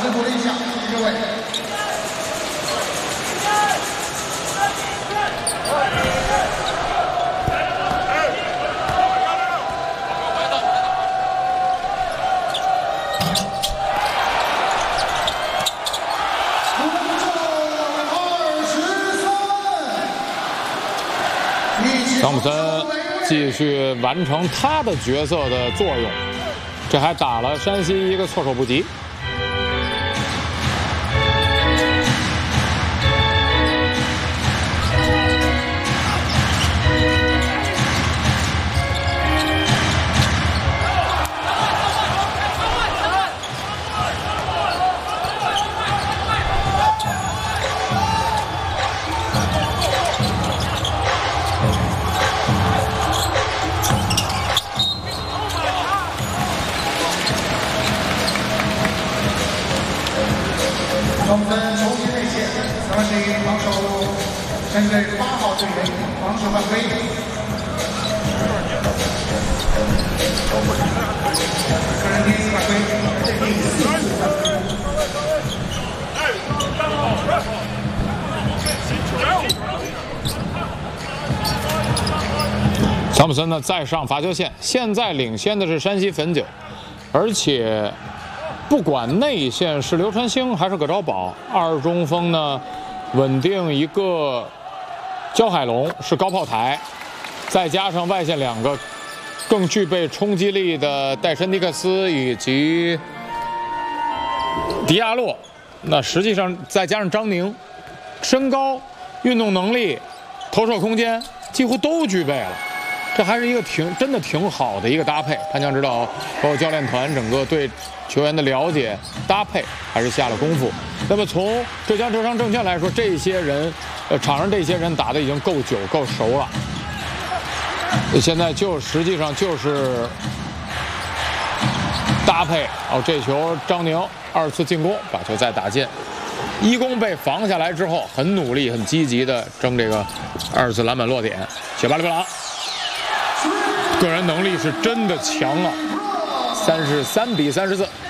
声鼓励一下，谢谢各位。 汤普森继续完成他的角色的作用，这还打了山西一个措手不及。 我们重新内线，山西防守针对8号队员防守犯规。个人第一次犯规，这第4次犯规。 汤普森呢再上罚球线，现在领先的是山西汾酒，而且。不管内线是刘传兴还是葛兆宝，二中锋呢稳定一个焦海龙是高炮台，再加上外线2个更具备冲击力的戴申尼克斯以及迪亚洛，那实际上再加上张宁，身高、运动能力、投射空间几乎都具备了。这还是一个真的挺好的一个搭配，潘强指导包括教练团整个对球员的了解搭配还是下了功夫。那么从浙江浙商证券来说，这些人场上这些人打得已经够久够熟了，现在实际上就是搭配这球张宁2次进攻把球再打进，1攻被防下来之后很努力很积极的争这个2次篮板落点，雪巴里布朗个人能力是真的强啊，33比34。